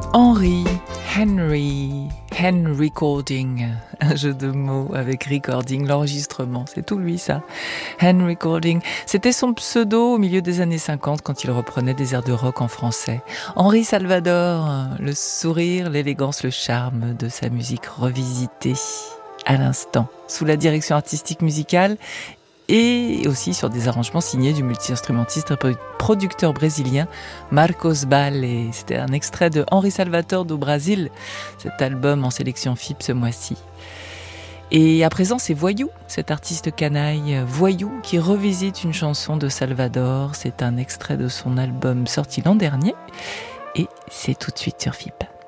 Henry Recording, un jeu de mots avec recording, l'enregistrement, c'est tout lui ça. Henry Recording, c'était son pseudo au milieu des années 50 quand il reprenait des airs de rock en français. Henri Salvador, le sourire, l'élégance, le charme de sa musique revisitée à l'instant, sous la direction artistique musicale et aussi sur des arrangements signés du multi-instrumentiste et producteur brésilien Marcos Balle. C'était un extrait de Henri Salvador do Brasil, cet album en sélection FIP ce mois-ci. Et à présent, c'est Voyou, cet artiste canaille Voyou qui revisite une chanson de Salvador. C'est un extrait de son album sorti l'an dernier et c'est tout de suite sur FIP.